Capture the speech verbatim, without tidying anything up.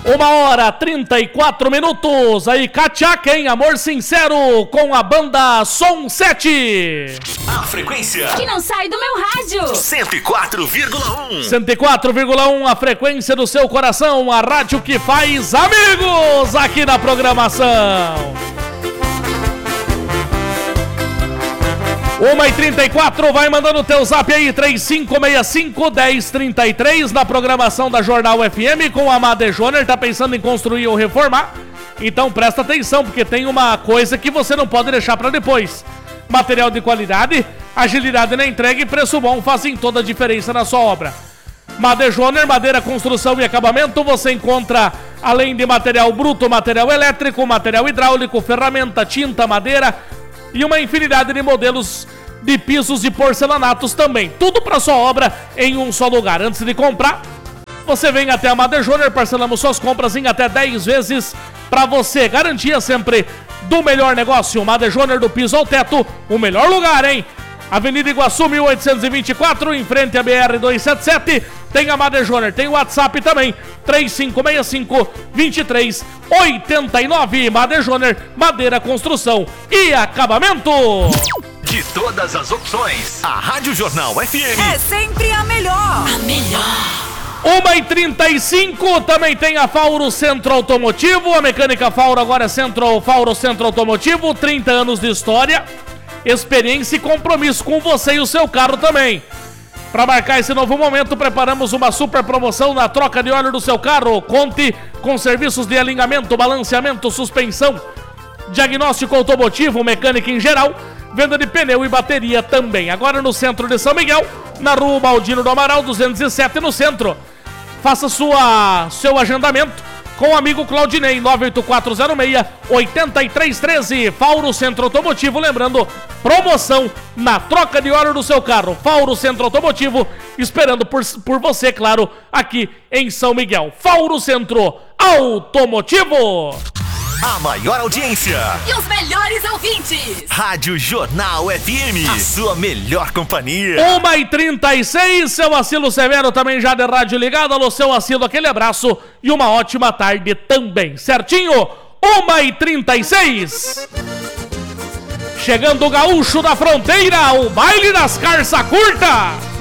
Uma hora, trinta e quatro minutos. Aí, Cachaca, hein? Amor Sincero com a banda Som sete. A frequência que não sai do meu rádio. cento e quatro vírgula um. cento e quatro vírgula um, a frequência do seu coração. A rádio que faz amigos aqui na programação. uma e trinta e quatro, vai mandando o teu zap aí, três cinco seis cinco, um zero três três, na programação da Jornal F M com a Made Joner. Tá pensando em construir ou reformar? Então presta atenção, porque tem uma coisa que você não pode deixar para depois. Material de qualidade, agilidade na entrega e preço bom fazem toda a diferença na sua obra. Made Joner, madeira, construção e acabamento, você encontra, além de material bruto, material elétrico, material hidráulico, ferramenta, tinta, madeira e uma infinidade de modelos de pisos e porcelanatos também. Tudo para sua obra em um só lugar. Antes de comprar, você vem até a Made Joner, parcelamos suas compras em até dez vezes para você. Garantia sempre do melhor negócio. Made Joner, do piso ao teto, o melhor lugar, hein? Avenida Iguaçu, mil oitocentos e vinte e quatro, em frente à B R duzentos e setenta e sete. Tem a Made Joner, tem o WhatsApp também, três cinco seis cinco, dois três oito nove. Made Joner, madeira, construção e acabamento. De todas as opções, a Rádio Jornal F M é sempre a melhor. A melhor. uma e trinta e cinco, também tem a Fauro Centro Automotivo. A mecânica Fauro agora é Centro, Fauro Centro Automotivo, trinta anos de história, experiência e compromisso com você e o seu carro também. Para marcar esse novo momento, preparamos uma super promoção na troca de óleo do seu carro. Conte com serviços de alinhamento, balanceamento, suspensão, diagnóstico automotivo, mecânica em geral, venda de pneu e bateria também. Agora no centro de São Miguel, na rua Baldino do Amaral, duzentos e sete, no centro. Faça sua, seu agendamento com o amigo Claudinei, nove oito quatro zero seis, oito três um três. Fauro Centro Automotivo, lembrando, promoção na troca de óleo do seu carro. Fauro Centro Automotivo, esperando por, por você, claro, aqui em São Miguel. Fauro Centro Automotivo. A maior audiência e os melhores ouvintes. Rádio Jornal F M, a sua melhor companhia. uma e trinta e seis, seu Acilo Severo também já de rádio ligado. Alô, seu Acilo, aquele abraço e uma ótima tarde também, certinho? uma e trinta e seis. Chegando o gaúcho da fronteira, o baile das carça curta.